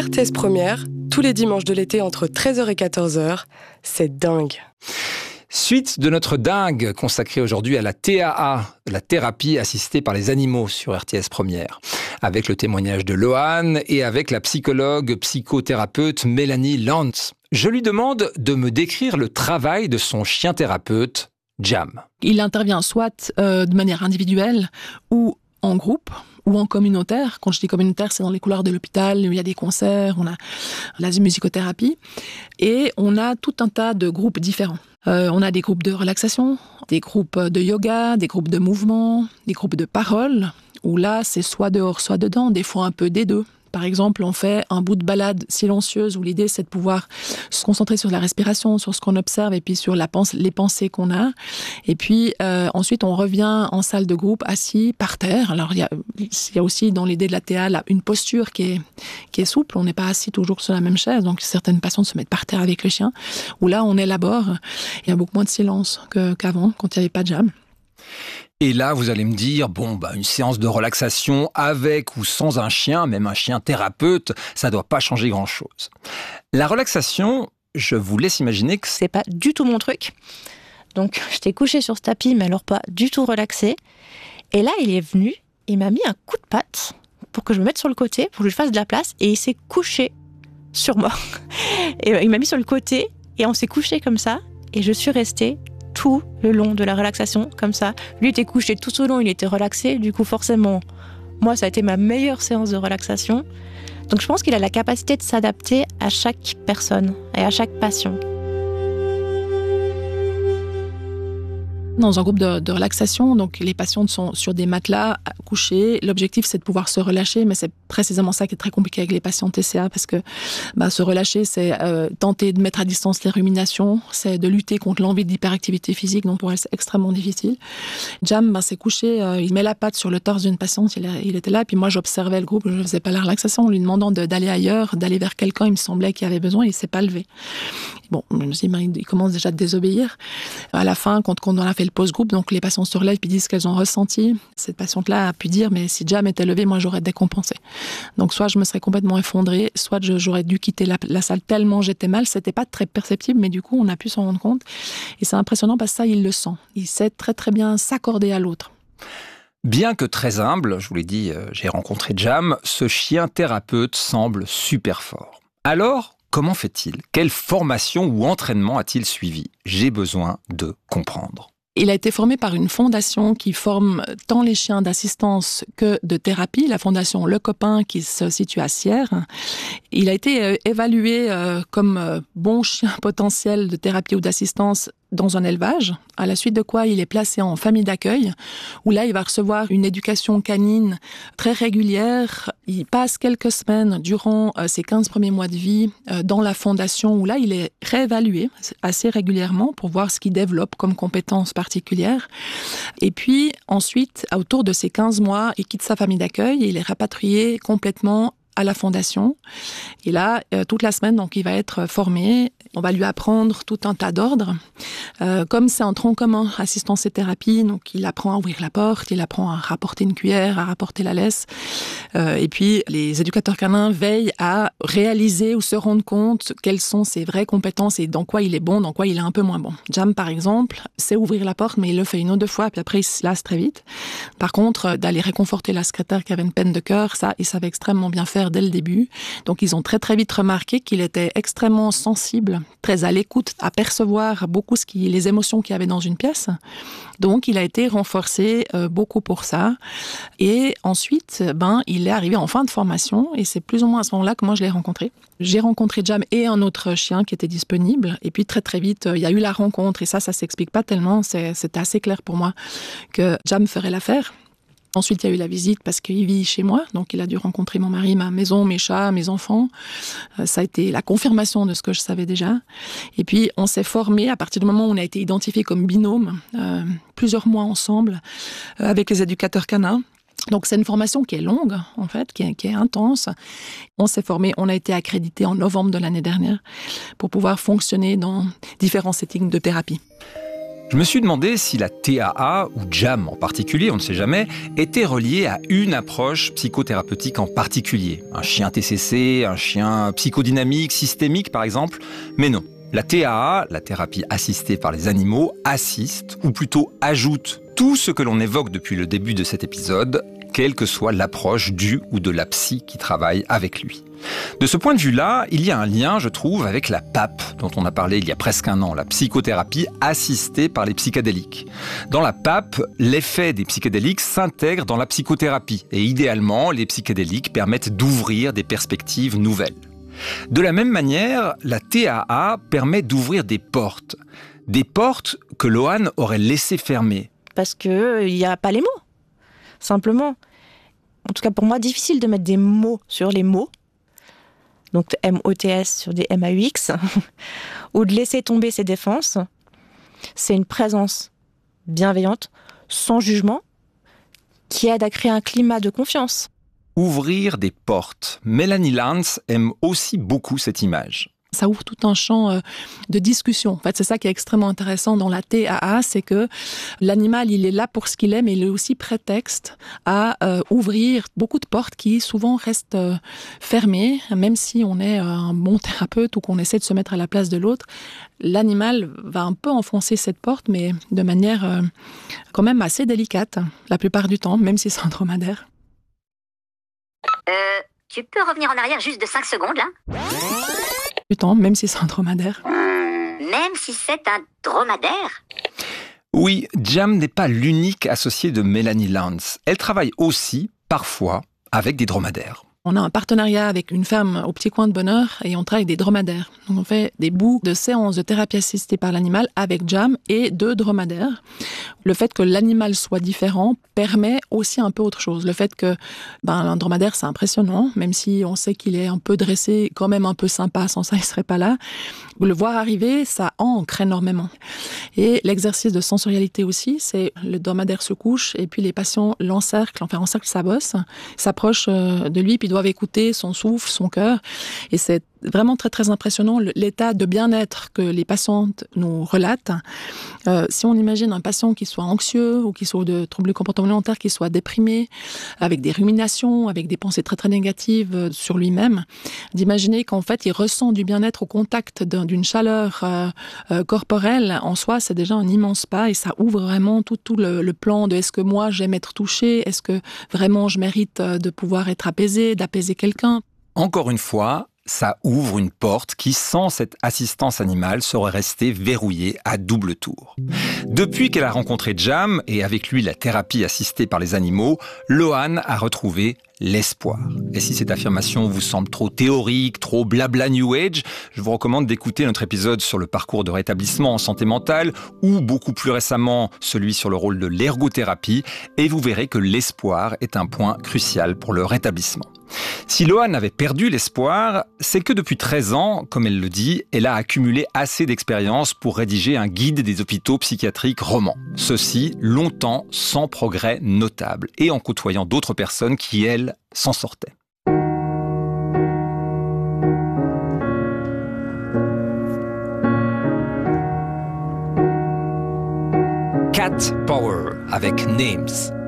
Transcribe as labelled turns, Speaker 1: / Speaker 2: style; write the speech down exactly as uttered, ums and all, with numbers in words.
Speaker 1: R T S Première, tous les dimanches de l'été entre treize heures et quatorze heures. C'est dingue.
Speaker 2: Suite de notre dingue consacrée aujourd'hui à la T A A, la thérapie assistée par les animaux sur R T S Première, avec le témoignage de Lohan et avec la psychologue psychothérapeute Mélanie Lantz. Je lui demande de me décrire le travail de son chien thérapeute, Jam.
Speaker 3: Il intervient soit euh, de manière individuelle ou en groupe ou en communautaire. Quand je dis communautaire, c'est dans les couloirs de l'hôpital, où il y a des concerts, on a la musicothérapie. Et on a tout un tas de groupes différents. Euh, on a des groupes de relaxation, des groupes de yoga, des groupes de mouvement, des groupes de parole, où là, c'est soit dehors, soit dedans, des fois un peu des deux. Par exemple, on fait un bout de balade silencieuse où l'idée, c'est de pouvoir se concentrer sur la respiration, sur ce qu'on observe et puis sur la pense- les pensées qu'on a. Et puis, euh, ensuite, on revient en salle de groupe, assis, par terre. Alors, il y a, il y a aussi, dans l'idée de la T A, là, une posture qui est, qui est souple. On n'est pas assis toujours sur la même chaise. Donc, certaines patients se mettent par terre avec le chien. Où là, on élabore. Il y a beaucoup moins de silence que, qu'avant, quand il n'y avait pas de Jam.
Speaker 2: Et là, vous allez me dire, bon, bah, une séance de relaxation avec ou sans un chien, même un chien thérapeute, ça doit pas changer grand-chose. La relaxation, je vous laisse imaginer que
Speaker 4: c'est pas du tout mon truc. Donc, j'étais couchée sur ce tapis, mais alors pas du tout relaxée. Et là, il est venu, il m'a mis un coup de patte pour que je me mette sur le côté, pour que je lui fasse de la place, et il s'est couché sur moi. Et il m'a mis sur le côté, et on s'est couché comme ça, et je suis restée tout le long de la relaxation, comme ça. Lui était couché tout au long, il était relaxé. Du coup, forcément, moi, ça a été ma meilleure séance de relaxation. Donc, je pense qu'il a la capacité de s'adapter à chaque personne et à chaque patient.
Speaker 3: Dans un groupe de, de relaxation, donc les patientes sont sur des matelas couchés. L'objectif, c'est de pouvoir se relâcher, mais c'est précisément ça qui est très compliqué avec les patients T C A, parce que bah, se relâcher, c'est euh, tenter de mettre à distance les ruminations, c'est de lutter contre l'envie d'hyperactivité physique, donc pour elle, c'est extrêmement difficile. Jam, bah, c'est couché, euh, il met la patte sur le torse d'une patiente, il, a, il était là, puis moi, j'observais le groupe, je ne faisais pas la relaxation, en lui demandant de, d'aller ailleurs, d'aller vers quelqu'un, il me semblait qu'il avait besoin, il ne s'est pas levé. Bon, je me suis dit, il commence déjà à désobéir. À la fin, quand, quand on a fait le pause groupe, donc les patients se relèvent et disent ce qu'elles ont ressenti. Cette patiente-là a pu dire, mais si Jam était levée, moi j'aurais décompensé. Donc soit je me serais complètement effondrée, soit je, j'aurais dû quitter la, la salle tellement j'étais mal. C'était pas très perceptible, mais du coup on a pu s'en rendre compte. Et c'est impressionnant parce que ça, il le sent. Il sait très très bien s'accorder à l'autre.
Speaker 2: Bien que très humble, je vous l'ai dit, euh, j'ai rencontré Jam, ce chien thérapeute semble super fort. Alors, comment fait-il ? Quelle formation ou entraînement a-t-il suivi ? J'ai besoin de comprendre.
Speaker 3: Il a été formé par une fondation qui forme tant les chiens d'assistance que de thérapie, la fondation Le Copain qui se situe à Sierre. Il a été euh, évalué euh, comme euh, bon chien potentiel de thérapie ou d'assistance dans un élevage, à la suite de quoi il est placé en famille d'accueil, où là il va recevoir une éducation canine très régulière. Il passe quelques semaines durant euh, ses quinze premiers mois de vie euh, dans la fondation, où là il est réévalué assez régulièrement pour voir ce qu'il développe comme compétences particulières. Et puis ensuite, autour de ses quinze mois, il quitte sa famille d'accueil et il est rapatrié complètement à la fondation. Et là, euh, toute la semaine, donc, il va être formé. On va lui apprendre tout un tas d'ordres. Euh, comme c'est un tronc commun, assistance et thérapie, donc il apprend à ouvrir la porte, il apprend à rapporter une cuillère, à rapporter la laisse. Euh, et puis, les éducateurs canins veillent à réaliser ou se rendre compte quelles sont ses vraies compétences et dans quoi il est bon, dans quoi il est un peu moins bon. Jam, par exemple, sait ouvrir la porte, mais il le fait une ou deux fois, puis après, il se lasse très vite. Par contre, d'aller réconforter la secrétaire qui avait une peine de cœur, ça, il savait extrêmement bien faire dès le début. Donc, ils ont très, très vite remarqué qu'il était extrêmement sensible, très à l'écoute, à percevoir beaucoup ce qui, les émotions qu'il y avait dans une pièce. Donc, il a été renforcé euh, beaucoup pour ça. Et ensuite, ben, il est arrivé en fin de formation et c'est plus ou moins à ce moment-là que moi, je l'ai rencontré. J'ai rencontré Jam et un autre chien qui était disponible. Et puis, très, très vite, il y a eu la rencontre. Et ça, ça s'explique pas tellement. C'est, c'était assez clair pour moi que Jam ferait l'affaire. Ensuite, il y a eu la visite parce qu'il vit chez moi. Donc, il a dû rencontrer mon mari, ma maison, mes chats, mes enfants. Euh, ça a été la confirmation de ce que je savais déjà. Et puis, on s'est formé à partir du moment où on a été identifié comme binôme, euh, plusieurs mois ensemble, euh, avec les éducateurs canins. Donc, c'est une formation qui est longue, en fait, qui est, qui est intense. On s'est formé, on a été accrédité en novembre de l'année dernière pour pouvoir fonctionner dans différents settings de thérapie.
Speaker 2: Je me suis demandé si la T A A, ou Jam en particulier, on ne sait jamais, était reliée à une approche psychothérapeutique en particulier. Un chien T C C, un chien psychodynamique, systémique par exemple. Mais non. La T A A, la thérapie assistée par les animaux, assiste, ou plutôt ajoute, tout ce que l'on évoque depuis le début de cet épisode, quelle que soit l'approche du ou de la psy qui travaille avec lui. De ce point de vue-là, il y a un lien, je trouve, avec la P A P, dont on a parlé il y a presque un an, la psychothérapie assistée par les psychédéliques. Dans la P A P, l'effet des psychédéliques s'intègre dans la psychothérapie, et idéalement, les psychédéliques permettent d'ouvrir des perspectives nouvelles. De la même manière, la T A A permet d'ouvrir des portes. Des portes que Loan aurait laissées fermées.
Speaker 4: Parce qu'il n'y a pas les mots, simplement. En tout cas, pour moi, difficile de mettre des mots sur les mots. Donc M O T S sur des M A U X, ou de laisser tomber ses défenses. C'est une présence bienveillante, sans jugement, qui aide à créer un climat de confiance.
Speaker 2: Ouvrir des portes. Mélanie Lantz aime aussi beaucoup cette image.
Speaker 3: Ça ouvre tout un champ de discussion. En fait, c'est ça qui est extrêmement intéressant dans la T A A, c'est que l'animal, il est là pour ce qu'il est, mais il est aussi prétexte à euh, ouvrir beaucoup de portes qui souvent restent euh, fermées, même si on est un bon thérapeute ou qu'on essaie de se mettre à la place de l'autre. L'animal va un peu enfoncer cette porte, mais de manière euh, quand même assez délicate, la plupart du temps, même si c'est un dromadaire.
Speaker 5: Euh, tu peux revenir en arrière juste de cinq secondes, là ?
Speaker 3: Du temps, même si c'est un dromadaire.
Speaker 5: Même si c'est un dromadaire ?
Speaker 2: Oui, Jam n'est pas l'unique associé de Mélanie Lantz. Elle travaille aussi, parfois, avec des dromadaires.
Speaker 3: On a un partenariat avec une ferme au petit coin de Bonheur et on travaille avec des dromadaires. Donc on fait des bouts de séances de thérapie assistée par l'animal avec Jam et deux dromadaires. Le fait que l'animal soit différent permet aussi un peu autre chose. Le fait que ben, un dromadaire, c'est impressionnant, même si on sait qu'il est un peu dressé, quand même un peu sympa, sans ça il serait pas là. Le voir arriver, ça ancre énormément. Et l'exercice de sensorialité aussi, c'est le dromadaire se couche et puis les patients l'encerclent, enfin encerclent sa bosse, s'approchent de lui puis doivent écouter son souffle, son cœur. Et c'est vraiment très, très impressionnant l'état de bien-être que les patientes nous relatent. Euh, si on imagine un patient qui soit anxieux ou qui soit de troubles comportementaux, qui soit déprimé, avec des ruminations, avec des pensées très, très négatives sur lui-même, d'imaginer qu'en fait, il ressent du bien-être au contact d'une chaleur euh, euh, corporelle, en soi, c'est déjà un immense pas et ça ouvre vraiment tout, tout le, le plan de est-ce que moi, j'aime être touché, est-ce que vraiment je mérite de pouvoir être apaisé, d'apaiser quelqu'un.
Speaker 2: Encore une fois, ça ouvre une porte qui, sans cette assistance animale, serait restée verrouillée à double tour. Depuis qu'elle a rencontré Jam, et avec lui la thérapie assistée par les animaux, Loan a retrouvé l'espoir. Et si cette affirmation vous semble trop théorique, trop blabla New Age, je vous recommande d'écouter notre épisode sur le parcours de rétablissement en santé mentale, ou beaucoup plus récemment celui sur le rôle de l'ergothérapie, et vous verrez que l'espoir est un point crucial pour le rétablissement. Si Loan avait perdu l'espoir, c'est que depuis treize ans, comme elle le dit, elle a accumulé assez d'expérience pour rédiger un guide des hôpitaux psychiatriques roman. Ceci, longtemps sans progrès notable, et en côtoyant d'autres personnes qui, elles, s'en sortaient. Cat Power avec Names.